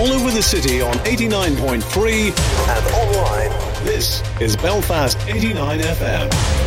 all over the city on 89.3 and online. This is Belfast 89 FM.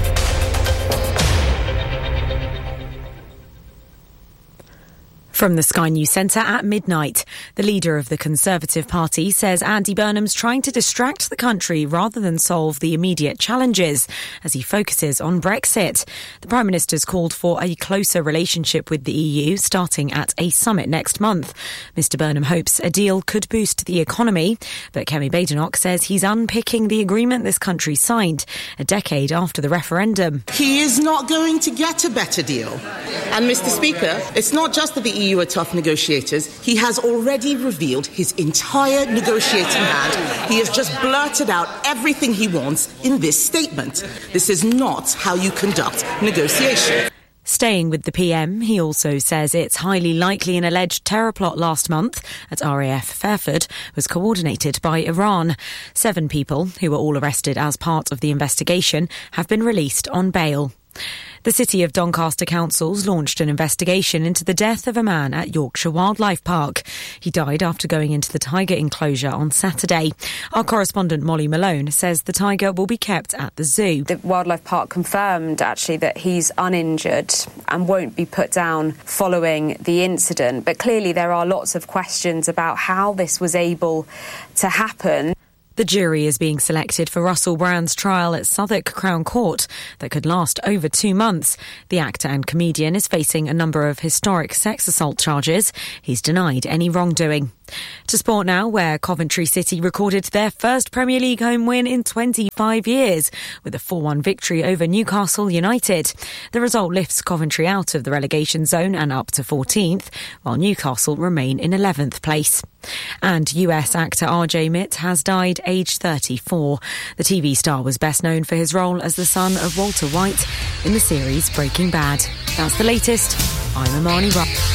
From the Sky News Centre at midnight, the leader of the Conservative Party says Andy Burnham's trying to distract the country rather than solve the immediate challenges as he focuses on Brexit. The Prime Minister's called for a closer relationship with the EU starting at a summit next month. Mr Burnham hopes a deal could boost the economy, but Kemi Badenoch says he's unpicking the agreement this country signed a decade after the referendum. He is not going to get a better deal. And Mr Speaker, it's not just that the EU are tough negotiators. He has already revealed his entire negotiating hand. He has just blurted out everything he wants in this statement. This is not how you conduct negotiation. Staying with the PM, he also says it's highly likely an alleged terror plot last month at RAF Fairford was coordinated by Iran. 7 people, who were all arrested as part of the investigation, have been released on bail. The City of Doncaster Council's launched an investigation into the death of a man at Yorkshire Wildlife Park. He died after going into the tiger enclosure on Saturday. Our correspondent Molly Malone says the tiger will be kept at the zoo. The Wildlife Park confirmed actually that he's uninjured and won't be put down following the incident. But clearly there are lots of questions about how this was able to happen. The jury is being selected for Russell Brand's trial at Southwark Crown Court that could last over 2 months. The actor and comedian is facing a number of historic sex assault charges. He's denied any wrongdoing. To sport now, where Coventry City recorded their first Premier League home win in 25 years with a 4-1 victory over Newcastle United. The result lifts Coventry out of the relegation zone and up to 14th, while Newcastle remain in 11th place. And US actor RJ Mitt has died aged 34. The TV star was best known for his role as the son of Walter White in the series Breaking Bad. That's the latest. I'm Amani Rock.